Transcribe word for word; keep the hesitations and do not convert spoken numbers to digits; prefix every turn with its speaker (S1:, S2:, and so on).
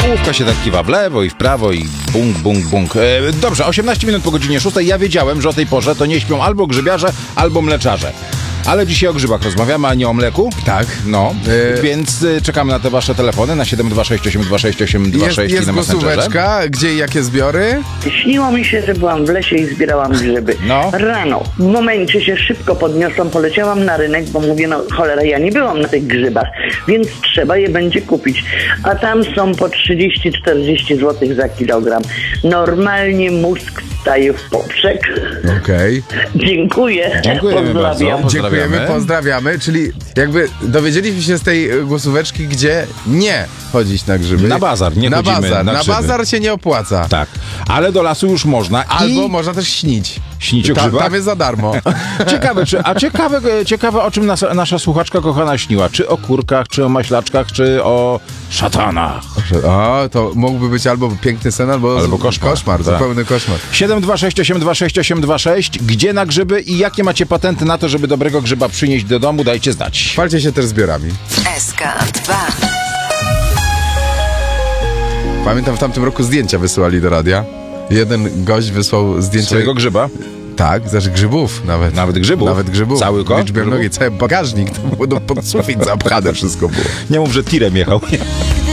S1: Główka się tak kiwa w lewo i w prawo i bung, bung, bung. E, dobrze, osiemnaście minut po godzinie szóstej. Ja wiedziałem, że o tej porze to nie śpią albo grzybiarze, albo mleczarze. Ale dzisiaj o grzybach rozmawiamy, a nie o mleku.
S2: Tak.
S1: No,
S2: Yy.
S1: więc y, czekamy na te wasze telefony na siedem dwa sześć osiem dwa sześć osiem dwa sześć
S2: Jest, jest
S1: i na Messengerze.
S2: głosóweczka, gdzie i jakie zbiory?
S3: Śniło mi się, że byłam w lesie i zbierałam grzyby.
S1: No.
S3: Rano, w momencie się szybko podniosłam, poleciałam na rynek, bo mówię, no cholera, ja nie byłam na tych grzybach, więc trzeba je będzie kupić. A tam są po trzydzieści czterdzieści złotych za kilogram. Normalnie mózg staje w poprzek.
S2: Okej.
S3: Dziękuję.
S1: Dziękujemy
S3: Pozdrawiam.
S1: bardzo.
S2: Dziękujemy,
S1: Pozdrawiamy.
S2: pozdrawiamy. Czyli jakby dowiedzieliśmy się z tej głosóweczki, gdzie nie chodzić na grzyby.
S1: Na bazar, nie
S2: na
S1: chodzimy
S2: bazar.
S1: na
S2: Na
S1: grzyby.
S2: bazar się nie opłaca.
S1: Tak, ale do lasu już można.
S2: Albo
S1: i...
S2: można też śnić.
S1: Śnić o
S2: Ta,
S1: grzybach?
S2: tam jest za darmo.
S1: Ciekawe, czy, a ciekawe, ciekawe, o czym nasza, nasza słuchaczka kochana śniła. Czy o kurkach, czy o maślaczkach, czy o szatanach.
S2: O, to mógłby być albo piękny sen, albo,
S1: Albo koszmar.
S2: koszmar,
S1: Tak.
S2: zupełny koszmar.
S1: siedem dwa sześć osiem dwa sześć osiem dwa sześć. Gdzie na grzyby i jakie macie patenty na to, żeby dobrego grzyba przynieść do domu? Dajcie znać.
S2: Chwalcie się też zbiorami.
S4: S K dwa.
S2: Pamiętam, w tamtym roku zdjęcia wysyłali do radia. Jeden gość wysłał zdjęcie...
S1: Swojego grzyba?
S2: Tak, znaczy grzybów nawet.
S1: Nawet grzybów?
S2: Nawet grzybów.
S1: Cały kosz
S2: Liczbę
S1: grzybów?
S2: nogi, cały bagażnik. To było do, pod sufit zapchane wszystko było.
S1: Nie mów, że tirem jechał.